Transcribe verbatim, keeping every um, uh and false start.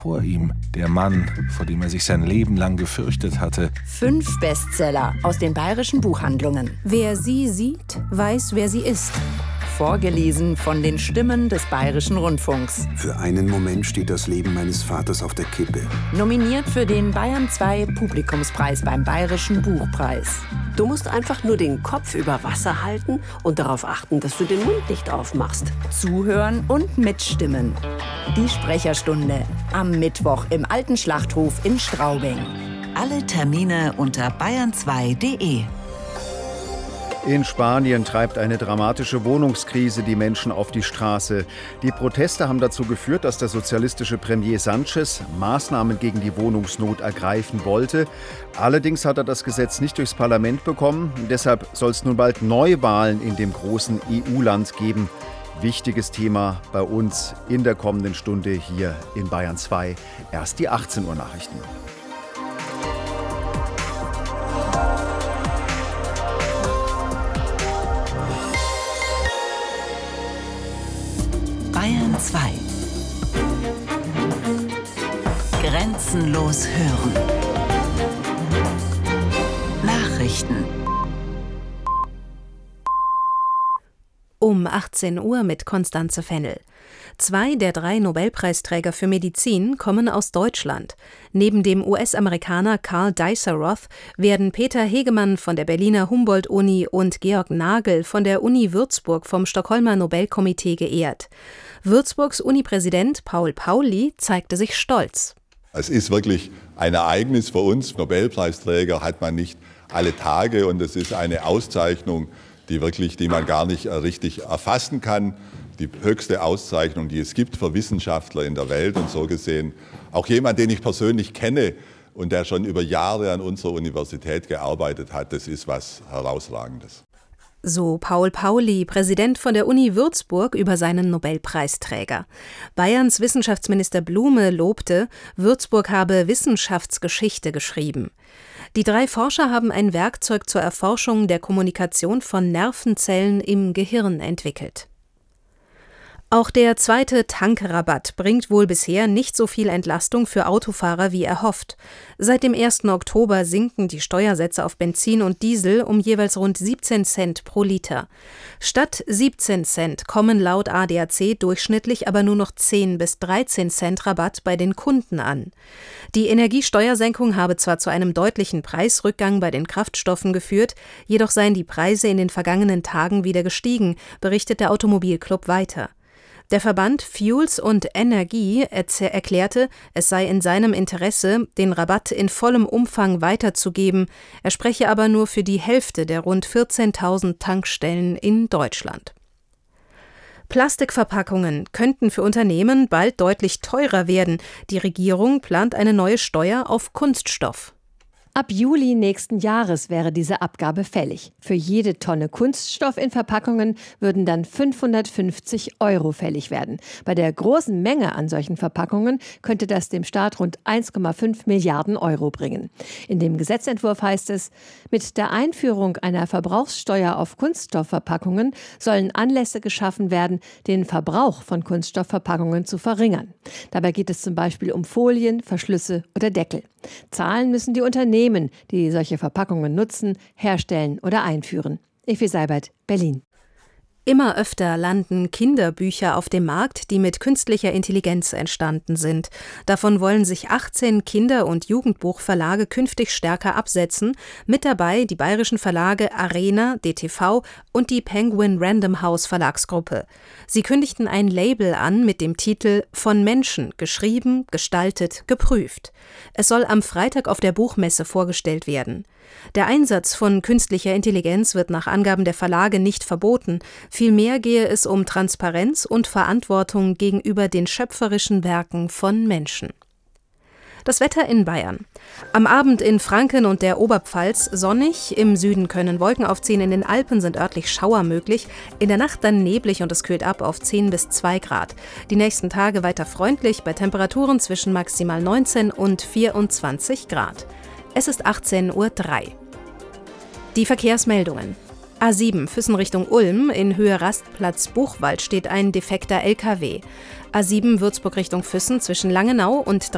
Vor ihm der Mann, vor dem er sich sein Leben lang gefürchtet hatte. Fünf Bestseller aus den bayerischen Buchhandlungen. Wer sie sieht, weiß, wer sie ist. Vorgelesen von den Stimmen des Bayerischen Rundfunks. Für einen Moment steht das Leben meines Vaters auf der Kippe. Nominiert für den Bayern zwei Publikumspreis beim Bayerischen Buchpreis. Du musst einfach nur den Kopf über Wasser halten und darauf achten, dass du den Mund nicht aufmachst. Zuhören und mitstimmen. Die Sprecherstunde am Mittwoch im Alten Schlachthof in Straubing. Alle Termine unter bayern zwei punkt de. In Spanien treibt eine dramatische Wohnungskrise die Menschen auf die Straße. Die Proteste haben dazu geführt, dass der sozialistische Premier Sánchez Maßnahmen gegen die Wohnungsnot ergreifen wollte. Allerdings hat er das Gesetz nicht durchs Parlament bekommen. Deshalb soll es nun bald Neuwahlen in dem großen E U-Land geben. Wichtiges Thema bei uns in der kommenden Stunde hier in Bayern zwei. Erst die achtzehn Uhr Nachrichten. Bayern zwei. Grenzenlos hören. Nachrichten. Um achtzehn Uhr mit Konstanze Fennel. Zwei der drei Nobelpreisträger für Medizin kommen aus Deutschland. Neben dem U S-Amerikaner Karl Dicer-Roth werden Peter Hegemann von der Berliner Humboldt-Uni und Georg Nagel von der Uni Würzburg vom Stockholmer Nobelkomitee geehrt. Würzburgs Uni-Präsident Paul Pauli zeigte sich stolz. Es ist wirklich ein Ereignis für uns. Nobelpreisträger hat man nicht alle Tage und es ist eine Auszeichnung, die wirklich, die man gar nicht richtig erfassen kann. Die höchste Auszeichnung, die es gibt für Wissenschaftler in der Welt und so gesehen auch jemand, den ich persönlich kenne und der schon über Jahre an unserer Universität gearbeitet hat. Das ist was Herausragendes. So Paul Pauli, Präsident von der Uni Würzburg, über seinen Nobelpreisträger. Bayerns Wissenschaftsminister Blume lobte, Würzburg habe Wissenschaftsgeschichte geschrieben. Die drei Forscher haben ein Werkzeug zur Erforschung der Kommunikation von Nervenzellen im Gehirn entwickelt. Auch der zweite Tankrabatt bringt wohl bisher nicht so viel Entlastung für Autofahrer wie erhofft. Seit dem ersten Oktober sinken die Steuersätze auf Benzin und Diesel um jeweils rund siebzehn Cent pro Liter. Statt siebzehn Cent kommen laut A D A C durchschnittlich aber nur noch zehn bis dreizehn Cent Rabatt bei den Kunden an. Die Energiesteuersenkung habe zwar zu einem deutlichen Preisrückgang bei den Kraftstoffen geführt, jedoch seien die Preise in den vergangenen Tagen wieder gestiegen, berichtet der Automobilclub weiter. Der Verband Fuels und Energie erklärte, es sei in seinem Interesse, den Rabatt in vollem Umfang weiterzugeben. Er spreche aber nur für die Hälfte der rund vierzehntausend Tankstellen in Deutschland. Plastikverpackungen könnten für Unternehmen bald deutlich teurer werden. Die Regierung plant eine neue Steuer auf Kunststoff. Ab Juli nächsten Jahres wäre diese Abgabe fällig. Für jede Tonne Kunststoff in Verpackungen würden dann fünfhundertfünfzig Euro fällig werden. Bei der großen Menge an solchen Verpackungen könnte das dem Staat rund eins Komma fünf Milliarden Euro bringen. In dem Gesetzentwurf heißt es, mit der Einführung einer Verbrauchssteuer auf Kunststoffverpackungen sollen Anlässe geschaffen werden, den Verbrauch von Kunststoffverpackungen zu verringern. Dabei geht es zum Beispiel um Folien, Verschlüsse oder Deckel. Zahlen müssen die Unternehmen, die solche Verpackungen nutzen, herstellen oder einführen. Effi Seibert, Berlin. Immer öfter landen Kinderbücher auf dem Markt, die mit künstlicher Intelligenz entstanden sind. Davon wollen sich achtzehn Kinder- und Jugendbuchverlage künftig stärker absetzen. Mit dabei die bayerischen Verlage Arena, D T V und die Penguin Random House Verlagsgruppe. Sie kündigten ein Label an mit dem Titel »Von Menschen, geschrieben, gestaltet, geprüft«. Es soll am Freitag auf der Buchmesse vorgestellt werden. Der Einsatz von künstlicher Intelligenz wird nach Angaben der Verlage nicht verboten. Vielmehr gehe es um Transparenz und Verantwortung gegenüber den schöpferischen Werken von Menschen. Das Wetter in Bayern. Am Abend in Franken und der Oberpfalz sonnig, im Süden können Wolken aufziehen, in den Alpen sind örtlich Schauer möglich, in der Nacht dann neblig und es kühlt ab auf zehn bis zwei Grad. Die nächsten Tage weiter freundlich bei Temperaturen zwischen maximal neunzehn und vierundzwanzig Grad. Es ist achtzehn Uhr drei. Die Verkehrsmeldungen. A sieben Füssen Richtung Ulm, in Höhe Rastplatz Buchwald steht ein defekter L K W. A sieben Würzburg Richtung Füssen zwischen Langenau und